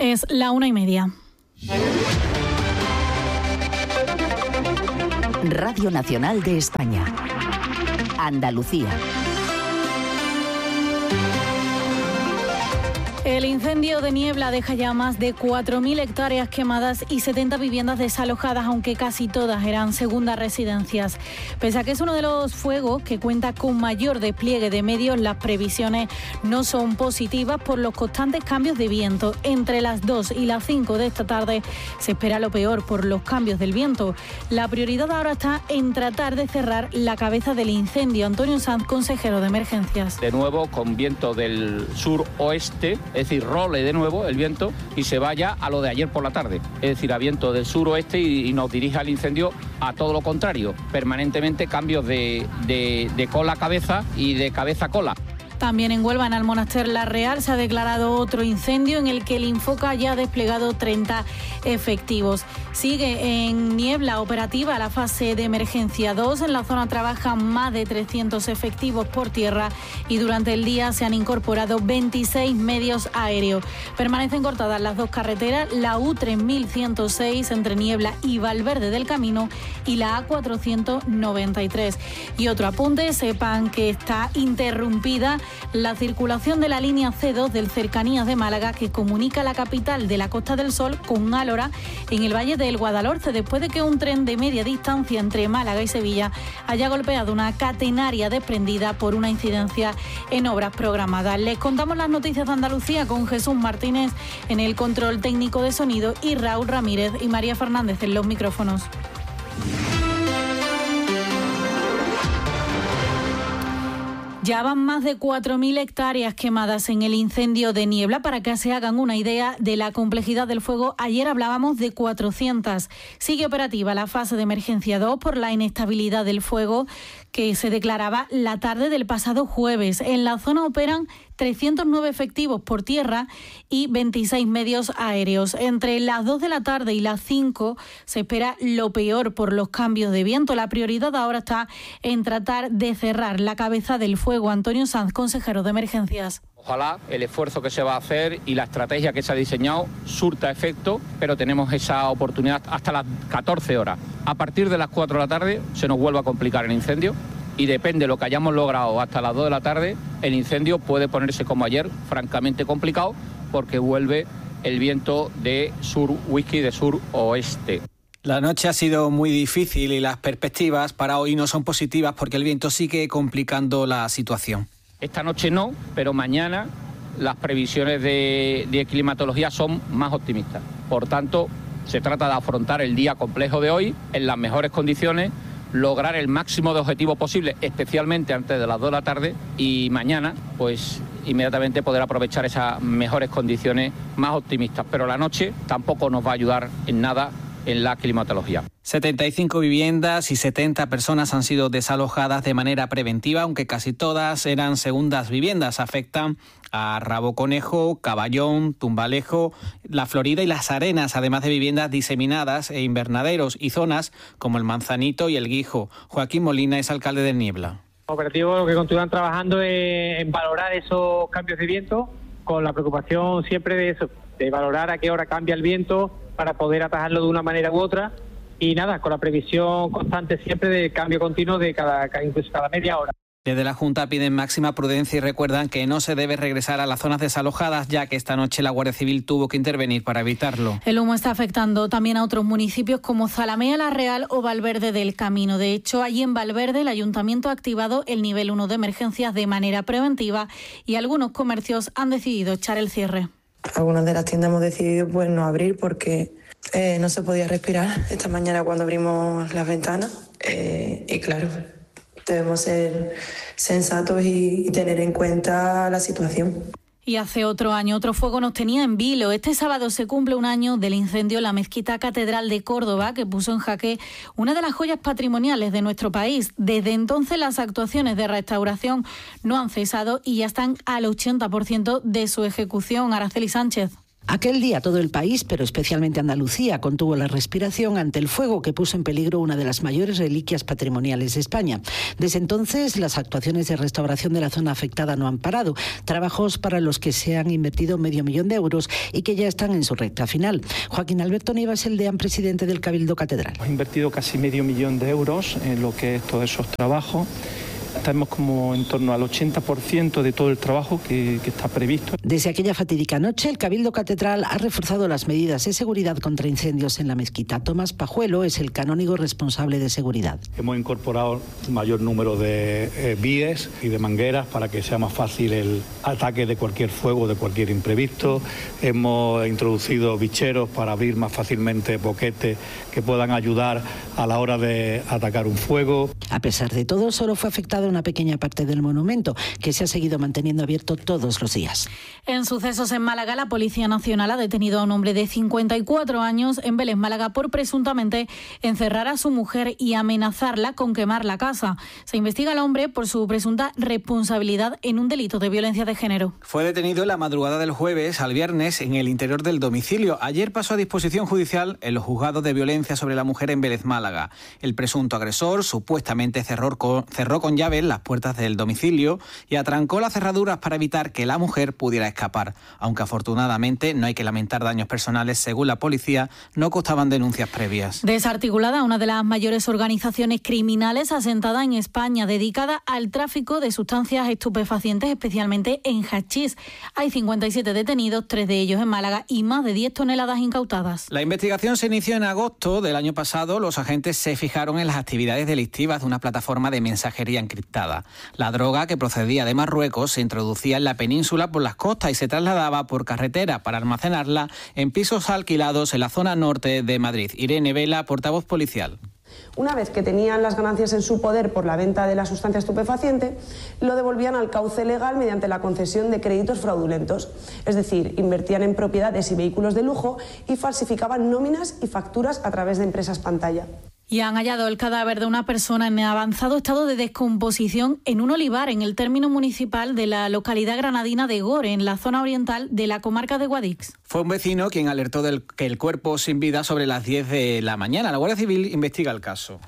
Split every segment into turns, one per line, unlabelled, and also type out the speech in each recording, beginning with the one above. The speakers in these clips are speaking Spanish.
Es la 1:30.
Radio Nacional de España. Andalucía.
El incendio de Niebla deja ya más de 4.000 hectáreas quemadas y 70 viviendas desalojadas, aunque casi todas eran segundas residencias. Pese a que es uno de los fuegos que cuenta con mayor despliegue de medios, las previsiones no son positivas por los constantes cambios de viento. Entre las 2 y las 5 de esta tarde se espera lo peor por los cambios del viento. La prioridad ahora está en tratar de cerrar la cabeza del incendio. Antonio Sanz, consejero de emergencias.
De nuevo con viento del suroeste, es decir, role de nuevo el viento y se vaya a lo de ayer por la tarde, es decir, a viento del suroeste y nos dirija el incendio a todo lo contrario, permanentemente cambios de cola a cabeza y de cabeza a cola.
También en Huelva, en Almonaster la Real, se ha declarado otro incendio en el que el Infoca ya ha desplegado 30 efectivos. Sigue en Niebla operativa la fase de emergencia 2. En la zona trabajan más de 300 efectivos por tierra y durante el día se han incorporado 26 medios aéreos. Permanecen cortadas las dos carreteras, la U3106 entre Niebla y Valverde del Camino y la A493. Y otro apunte, sepan que está interrumpida la circulación de la línea C2 del Cercanías de Málaga, que comunica la capital de la Costa del Sol con Álora en el Valle del Guadalhorce, después de que un tren de media distancia entre Málaga y Sevilla haya golpeado una catenaria desprendida por una incidencia en obras programadas. Les contamos las noticias de Andalucía con Jesús Martínez en el control técnico de sonido y Raúl Ramírez y María Fernández en los micrófonos. Ya van más de 4.000 hectáreas quemadas en el incendio de Niebla. Para que se hagan una idea de la complejidad del fuego, ayer hablábamos de 400. Sigue operativa la fase de emergencia 2 por la inestabilidad del fuego que se declaraba la tarde del pasado jueves. En la zona operan 309 efectivos por tierra y 26 medios aéreos. Entre las 2 de la tarde y las 5 se espera lo peor por los cambios de viento. La prioridad ahora está en tratar de cerrar la cabeza del fuego. Antonio Sanz, consejero de emergencias.
Ojalá el esfuerzo que se va a hacer y la estrategia que se ha diseñado surta efecto, pero tenemos esa oportunidad hasta las 14 horas. A partir de las 4 de la tarde se nos vuelve a complicar el incendio y depende de lo que hayamos logrado hasta las 2 de la tarde, el incendio puede ponerse como ayer, francamente complicado, porque vuelve el viento de sur-whisky, de sur-oeste.
La noche ha sido muy difícil y las perspectivas para hoy no son positivas porque el viento sigue complicando la situación.
Esta noche no, pero mañana las previsiones de climatología son más optimistas. Por tanto, se trata de afrontar el día complejo de hoy en las mejores condiciones, lograr el máximo de objetivos posible, especialmente antes de las 2 de la tarde, y mañana, pues inmediatamente poder aprovechar esas mejores condiciones más optimistas. Pero la noche tampoco nos va a ayudar en nada en la climatología.
75 viviendas y 70 personas han sido desalojadas de manera preventiva, aunque casi todas eran segundas viviendas. Afectan a Rabo Conejo, Caballón, Tumbalejo, La Florida y Las Arenas, además de viviendas diseminadas e invernaderos y zonas como el Manzanito y el Guijo. Joaquín Molina es alcalde de Niebla.
Los operativos lo que continúan trabajando es en valorar esos cambios de viento, con la preocupación siempre de eso, de valorar a qué hora cambia el viento para poder atajarlo de una manera u otra. Y nada, con la previsión constante siempre de cambio continuo de incluso cada media hora.
Desde la Junta piden máxima prudencia y recuerdan que no se debe regresar a las zonas desalojadas, ya que esta noche la Guardia Civil tuvo que intervenir para evitarlo.
El humo está afectando también a otros municipios como Zalamea la Real o Valverde del Camino. De hecho, allí en Valverde el Ayuntamiento ha activado el nivel 1 de emergencias de manera preventiva y algunos comercios han decidido echar el cierre.
Algunas de las tiendas hemos decidido pues no abrir porque no se podía respirar esta mañana cuando abrimos las ventanas y claro, debemos ser sensatos y tener en cuenta la situación.
Y hace otro año, otro fuego nos tenía en vilo. Este sábado se cumple un año del incendio en la Mezquita Catedral de Córdoba, que puso en jaque una de las joyas patrimoniales de nuestro país. Desde entonces las actuaciones de restauración no han cesado y ya están al 80% de su ejecución. Araceli Sánchez.
Aquel día todo el país, pero especialmente Andalucía, contuvo la respiración ante el fuego que puso en peligro una de las mayores reliquias patrimoniales de España. Desde entonces, las actuaciones de restauración de la zona afectada no han parado. Trabajos para los que se han invertido 500.000 euros y que ya están en su recta final. Joaquín Alberto Nivas, el deán presidente del Cabildo Catedral.
Hemos invertido casi 500.000 euros en lo que es todos esos trabajos. Estamos como en torno al 80% de todo el trabajo que está previsto.
Desde aquella fatídica noche, el Cabildo Catedral ha reforzado las medidas de seguridad contra incendios en la mezquita. Tomás Pajuelo es el canónigo responsable de seguridad.
Hemos incorporado un mayor número de víes y de mangueras para que sea más fácil el ataque de cualquier fuego, de cualquier imprevisto. Hemos introducido bicheros para abrir más fácilmente boquetes que puedan ayudar a la hora de atacar un fuego.
A pesar de todo, solo fue afectada una pequeña parte del monumento, que se ha seguido manteniendo abierto todos los días.
En sucesos en Málaga, la Policía Nacional ha detenido a un hombre de 54 años en Vélez, Málaga, por presuntamente encerrar a su mujer y amenazarla con quemar la casa. Se investiga al hombre por su presunta responsabilidad en un delito de violencia de género.
Fue detenido en la madrugada del jueves al viernes en el interior del domicilio. Ayer pasó a disposición judicial en los juzgados de violencia sobre la mujer en Vélez, Málaga. El presunto agresor supuestamente cerró con llave las puertas del domicilio y atrancó las cerraduras para evitar que la mujer pudiera escapar. Aunque afortunadamente no hay que lamentar daños personales, según la policía, no constaban denuncias previas.
Desarticulada, una de las mayores organizaciones criminales asentada en España, dedicada al tráfico de sustancias estupefacientes, especialmente en hachís. Hay 57 detenidos, 3 de ellos en Málaga y más de 10 toneladas incautadas.
La investigación se inició en agosto del año pasado. Los agentes se fijaron en las actividades delictivas de una plataforma de mensajería encriptada. La droga, que procedía de Marruecos, se introducía en la península por las costas y se trasladaba por carretera para almacenarla en pisos alquilados en la zona norte de Madrid. Irene Vela, portavoz policial.
Una vez que tenían las ganancias en su poder por la venta de la sustancia estupefaciente, lo devolvían al cauce legal mediante la concesión de créditos fraudulentos. Es decir, invertían en propiedades y vehículos de lujo y falsificaban nóminas y facturas a través de empresas pantalla.
Y han hallado el cadáver de una persona en avanzado estado de descomposición en un olivar en el término municipal de la localidad granadina de Gore, en la zona oriental de la comarca de Guadix.
Fue un vecino quien alertó que el cuerpo sin vida sobre las 10 de la mañana. La Guardia Civil investiga el caso.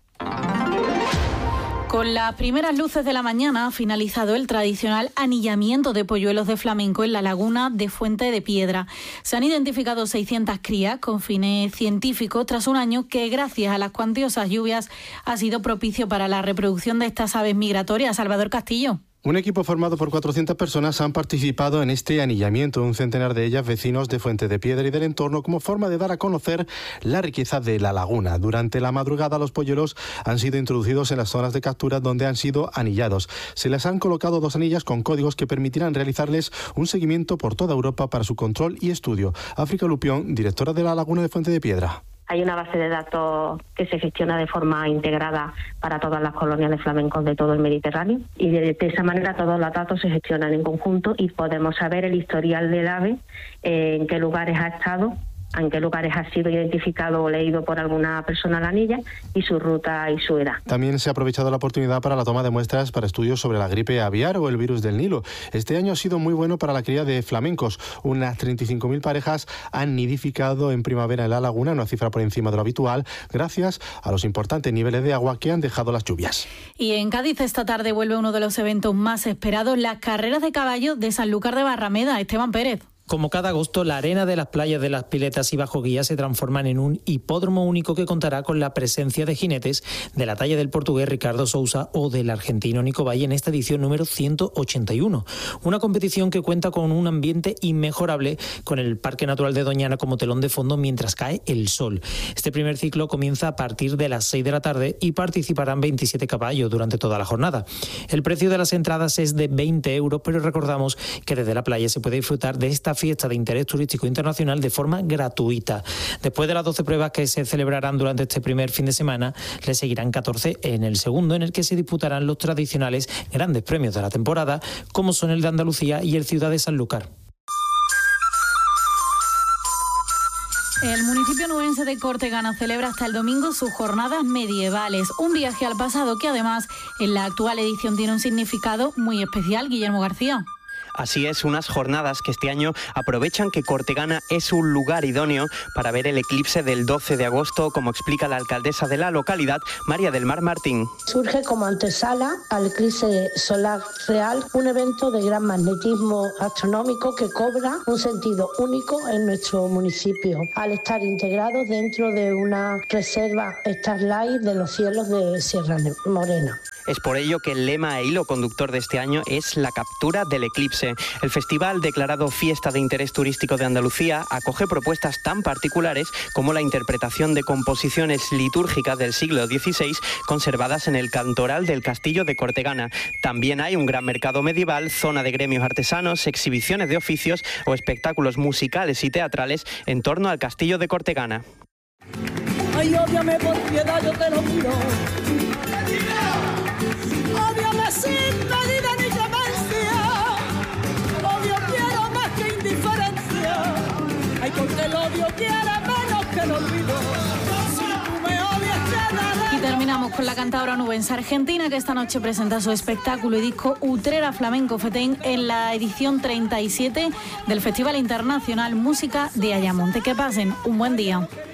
Con las primeras luces de la mañana ha finalizado el tradicional anillamiento de polluelos de flamenco en la laguna de Fuente de Piedra. Se han identificado 600 crías con fines científicos tras un año que, gracias a las cuantiosas lluvias, ha sido propicio para la reproducción de estas aves migratorias. Salvador Castillo.
Un equipo formado por 400 personas han participado en este anillamiento, un centenar de ellas vecinos de Fuente de Piedra y del entorno, como forma de dar a conocer la riqueza de la laguna. Durante la madrugada los polluelos han sido introducidos en las zonas de captura donde han sido anillados. Se les han colocado 2 anillas con códigos que permitirán realizarles un seguimiento por toda Europa para su control y estudio. África Lupión, directora de la laguna de Fuente de Piedra.
Hay una base de datos que se gestiona de forma integrada para todas las colonias de flamencos de todo el Mediterráneo y de esa manera todos los datos se gestionan en conjunto y podemos saber el historial del ave, en qué lugares ha estado, en qué lugares ha sido identificado o leído por alguna persona la anilla y su ruta y su edad.
También se ha aprovechado la oportunidad para la toma de muestras para estudios sobre la gripe aviar o el virus del Nilo. Este año ha sido muy bueno para la cría de flamencos. Unas 35.000 parejas han nidificado en primavera en la laguna, una cifra por encima de lo habitual, gracias a los importantes niveles de agua que han dejado las lluvias.
Y en Cádiz esta tarde vuelve uno de los eventos más esperados, las carreras de caballo de Sanlúcar de Barrameda. Esteban Pérez.
Como cada agosto, la arena de las playas de Las Piletas y Bajo Guía se transforman en un hipódromo único que contará con la presencia de jinetes de la talla del portugués Ricardo Sousa o del argentino Nico Valle en esta edición número 181. Una competición que cuenta con un ambiente inmejorable, con el Parque Natural de Doñana como telón de fondo mientras cae el sol. Este primer ciclo comienza a partir de las 6 de la tarde y participarán 27 caballos durante toda la jornada. El precio de las entradas es de 20 euros, pero recordamos que desde la playa se puede disfrutar de esta fiesta de interés turístico internacional de forma gratuita. Después de las 12 pruebas que se celebrarán durante este primer fin de semana, le seguirán 14 en el segundo, en el que se disputarán los tradicionales grandes premios de la temporada, como son el de Andalucía y el Ciudad de Sanlúcar.
El municipio nubense de Cortegana celebra hasta el domingo sus jornadas medievales, un viaje al pasado que además en la actual edición tiene un significado muy especial. Guillermo García.
Así es, unas jornadas que este año aprovechan que Cortegana es un lugar idóneo para ver el eclipse del 12 de agosto, como explica la alcaldesa de la localidad, María del Mar Martín.
Surge como antesala al eclipse solar real, un evento de gran magnetismo astronómico que cobra un sentido único en nuestro municipio, al estar integrado dentro de una reserva Starlight de los cielos de Sierra Morena.
Es por ello que el lema e hilo conductor de este año es la captura del eclipse. El festival, declarado Fiesta de Interés Turístico de Andalucía, acoge propuestas tan particulares como la interpretación de composiciones litúrgicas del siglo XVI conservadas en el cantoral del Castillo de Cortegana. También hay un gran mercado medieval, zona de gremios artesanos, exhibiciones de oficios o espectáculos musicales y teatrales en torno al Castillo de Cortegana.
Ay, ódiame por piedad, yo te lo pido. Ódiame sin medida ni clemencia. Odio quiero más que indiferencia. Ay, porque el odio quiere menos que el olvido. Si tú me odias, quedará.
Y terminamos con la cantadora onubense argentina, que esta noche presenta su espectáculo y disco Utrera Flamenco Fetén en la edición 37 del Festival Internacional Música de Ayamonte. Que pasen un buen día.